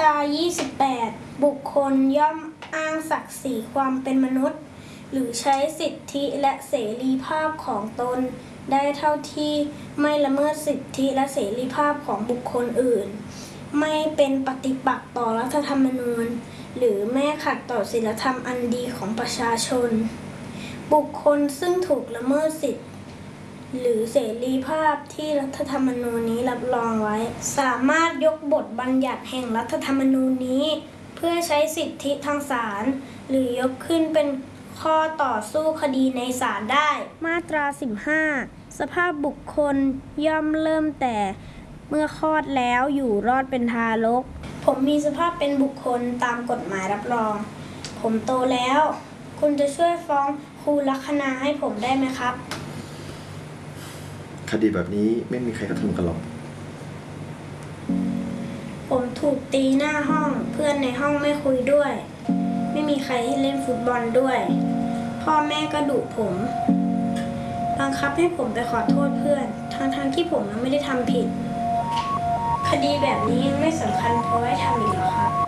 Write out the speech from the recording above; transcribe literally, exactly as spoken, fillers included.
ตรา ยี่สิบแปด บุคคลย่อมอ้างศักดิ์ศรีความเป็นมนุษย์หรือใช้สิทธิและเสรีภาพของตนได้เท่าที่ไม่ละเมิดสิทธิและเสรีภาพของบุคคลอื่นไม่เป็นปฏิปักษ์ต่อรัฐธรรมนูญหรือแม้ขัดต่อศีลธรรมอันดีของประชาชนบุคคลซึ่งถูกละเมิดสิทธิหรือเสรีภาพที่รัฐธรรมนูญนี้รับรองไว้สามารถยกบทบัญญัติแห่งรัฐธรรมนูญนี้เพื่อใช้สิทธิทางศาลหรือยกขึ้นเป็นข้อต่อสู้คดีในศาลได้มาตรา สิบห้า สภาพบุคคลย่อมเริ่มแต่เมื่อคลอดแล้วอยู่รอดเป็นทารกผมมีสภาพเป็นบุคคลตามกฎหมายรับรองผมโตแล้วคุณจะช่วยฟ้องครูลัคนาให้ผมได้ไหมครับคดีแบบนี้ไม่มีใครกระทำกันหรอกผมถูกตีหน้าห้องเพื่อนในห้องไม่คุยด้วยไม่มีใครให้เล่นฟุตบอลด้วยพ่อแม่ก็ดุผมบังคับให้ผมไปขอโทษเพื่อนทั้งๆที่ผมยังไม่ได้ทำผิดคดีแบบนี้ยังไม่สำคัญพอให้ทำอีกเหรอครับ